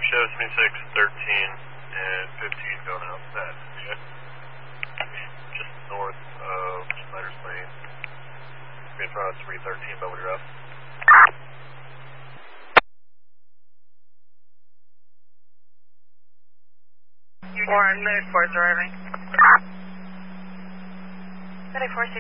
shows 26, 13, and 15 going out that. Yeah. Just north of Snyder's Lane. In front of 313 Belvedere Ave. Warren, Medic 4 driving. Medic 4